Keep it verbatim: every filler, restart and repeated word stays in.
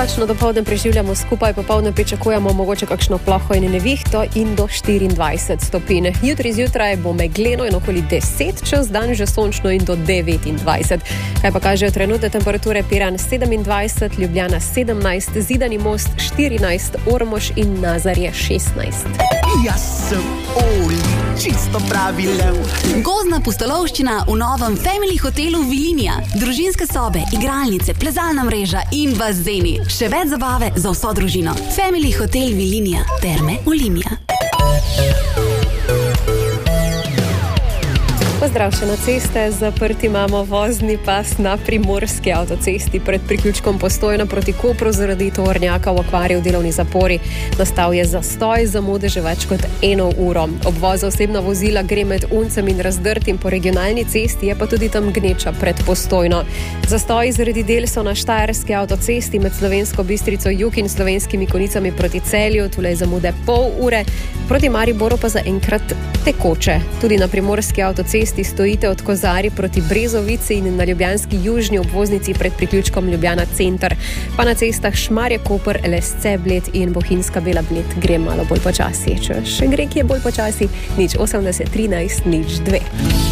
Oblačno dopoldne preživljamo skupaj, popoldne pričakujemo mogoče kakšno ploho in nevihto in do štiriindvajset stopinj. Jutri zjutraj bo megleno in okoli deset, čez dan že sončno in do devetindvajset. Kaj pa kažejo trenutne temperature? Piran sedemindvajset, Ljubljana sedemnajst, Zidani Most štirinajst, Ormož in Nazarje šestnajst. Jaz sem Oli, čisto pravi lev. Gozdna pustolovščina v novem Family hotelu Vilinija. Družinske sobe, igralnice, plezalna mreža in bazeni. Še več zabave za vso družino. Family hotel Vilinija. Terme Olimia. Pozdrav še na ceste, zaprti imamo vozni pas na primorski avtocesti pred priključkom Postojna proti Kopru zaradi tovornjaka v akvariju v delovni zapori. Nastal je zastoj, zamude že več kot eno uro. Obvoz za osebna vozila gre med Uncem in Razdrtim po regionalni cesti, je pa tudi tam gneča pred Postojno. Zastoji zaradi del so na štajerski avtocesti med Slovensko Bistrico jug in Slovenskimi Konicami proti Celju, tule je zamude pol ure, proti Mariboru pa zaenkrat tekoče. Tudi na primorski avtocesti stojite od Kozari proti Brezovici in na ljubljanski južni obvoznici pred priključkom Ljubljana center. Pa na cestah Šmarje-Koper, Lesce, Bled in Bohinjska Bela Bled gre malo bolj počasi. Če še gre, ki je bolj počasi, nič osemdeset trinajst, nič dve.